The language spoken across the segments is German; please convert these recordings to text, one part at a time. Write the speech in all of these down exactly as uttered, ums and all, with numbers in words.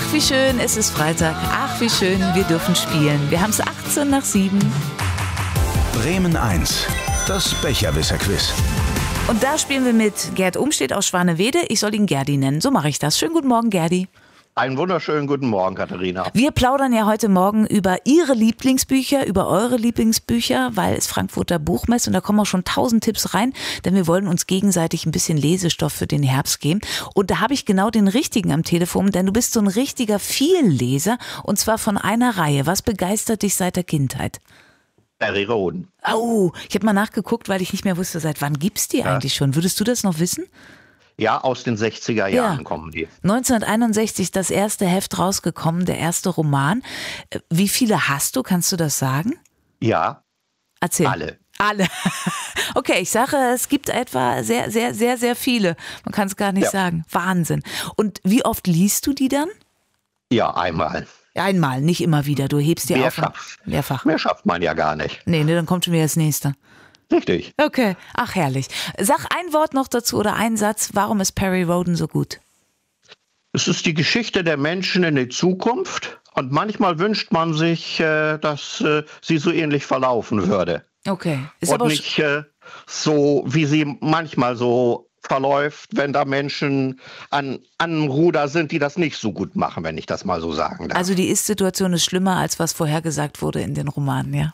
Ach, wie schön, es ist Freitag. Ach, wie schön, wir dürfen spielen. Wir haben es achtzehn nach sieben. Bremen eins, das Becherwisser-Quiz. Und da spielen wir mit Gerd Umstedt aus Schwanewede. Ich soll ihn Gerdi nennen, so mache ich das. Schönen guten Morgen, Gerdi. Einen wunderschönen guten Morgen, Katharina. Wir plaudern ja heute Morgen über Ihre Lieblingsbücher, über eure Lieblingsbücher, weil es Frankfurter Buchmesse und da kommen auch schon tausend Tipps rein, denn wir wollen uns gegenseitig ein bisschen Lesestoff für den Herbst geben. Und da habe ich genau den Richtigen am Telefon, denn du bist so ein richtiger Vielleser und zwar von einer Reihe. Was begeistert dich seit der Kindheit? Perry Rhodan. Oh, ich habe mal nachgeguckt, weil ich nicht mehr wusste, seit wann gibt's die ja. eigentlich schon? Würdest du das noch wissen? Ja, aus den sechziger Jahren ja. kommen die. neunzehnhunderteinundsechzig das erste Heft rausgekommen, der erste Roman. Wie viele hast du, kannst du das sagen? Ja, Erzähl. alle. Alle. Okay, ich sage, es gibt etwa sehr, sehr, sehr, sehr viele. Man kann es gar nicht ja. sagen. Wahnsinn. Und wie oft liest du die dann? Ja, einmal. Einmal, nicht immer wieder. Du hebst dir auf. Mehrfach. Mehr schafft man ja gar nicht. Nee, nee, dann kommt schon wieder das nächste. Richtig. Okay, ach herrlich. Sag ein Wort noch dazu oder einen Satz. Warum ist Perry Rhodan so gut? Es ist die Geschichte der Menschen in der Zukunft und manchmal wünscht man sich, dass sie so ähnlich verlaufen würde. Okay. Ist und aber nicht so, wie sie manchmal so verläuft, wenn da Menschen an einem Ruder sind, die das nicht so gut machen, wenn ich das mal so sagen darf. Also die Ist-Situation ist schlimmer, als was vorhergesagt wurde in den Romanen, ja?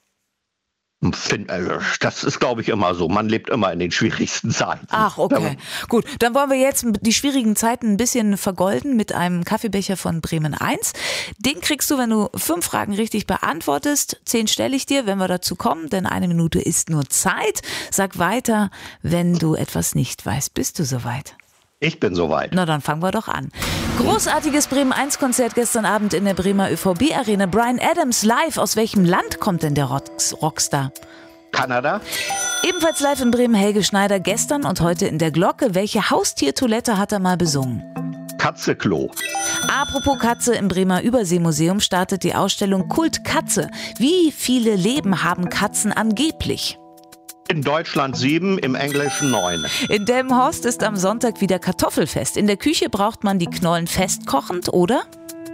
Das ist, glaube ich, immer so. Man lebt immer in den schwierigsten Zeiten. Ach, okay. Gut, dann wollen wir jetzt die schwierigen Zeiten ein bisschen vergolden mit einem Kaffeebecher von Bremen eins. Den kriegst du, wenn du fünf Fragen richtig beantwortest. Zehn stelle ich dir, wenn wir dazu kommen, denn eine Minute ist nur Zeit. Sag weiter, wenn du etwas nicht weißt. Bist du soweit? Ich bin soweit. Na, dann fangen wir doch an. Großartiges Bremen eins Konzert gestern Abend in der Bremer ÖVB Arena. Bryan Adams live. Aus welchem Land kommt denn der Rocks- Rockstar? Kanada. Ebenfalls live in Bremen Helge Schneider gestern und heute in der Glocke. Welche Haustiertoilette hat er mal besungen? Katze-Klo. Apropos Katze, im Bremer Überseemuseum startet die Ausstellung Kult Katze. Wie viele Leben haben Katzen angeblich? In Deutschland sieben, im Englischen neun. In Delmenhorst ist am Sonntag wieder Kartoffelfest. In der Küche braucht man die Knollen festkochend, oder?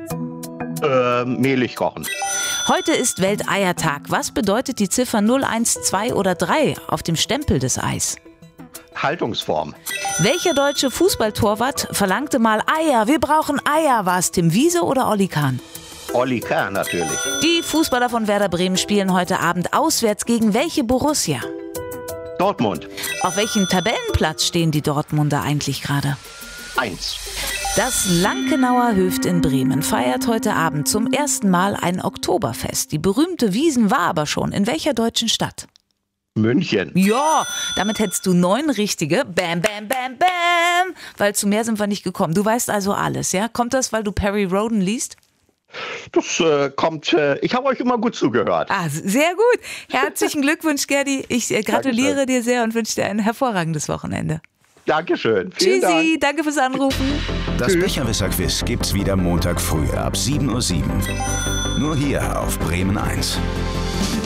Äh, mehlig kochen. Heute ist Welteiertag. Was bedeutet die Ziffer null, eins, zwei oder drei auf dem Stempel des Eis? Haltungsform. Welcher deutsche Fußballtorwart verlangte mal Eier? Wir brauchen Eier. War es Tim Wiese oder Olli Kahn? Olli Kahn natürlich. Die Fußballer von Werder Bremen spielen heute Abend auswärts gegen welche Borussia? Dortmund. Auf welchem Tabellenplatz stehen die Dortmunder eigentlich gerade? Eins. Das Lankenauer Höft in Bremen feiert heute Abend zum ersten Mal ein Oktoberfest. Die berühmte Wiesn war aber schon in welcher deutschen Stadt? München. Ja, damit hättest du neun richtige. Bam, bam, bam, bam. Weil zu mehr sind wir nicht gekommen. Du weißt also alles, ja? Kommt das, weil du Perry Rhodan liest? Das äh, kommt, äh, ich habe euch immer gut zugehört. Ah, sehr gut. Herzlichen Glückwunsch, Gerdi. Ich äh, gratuliere Dankeschön. dir sehr und wünsche dir ein hervorragendes Wochenende. Dankeschön. Vielen Tschüssi, Dank. danke fürs Anrufen. Das Becherwisser-Quiz gibt's wieder Montag früh ab sieben Uhr sieben. Nur hier auf Bremen eins.